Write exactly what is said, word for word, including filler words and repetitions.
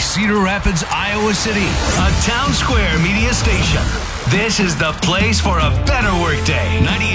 Cedar Rapids, Iowa City, a Town Square media station. This is the place for a better workday. ninety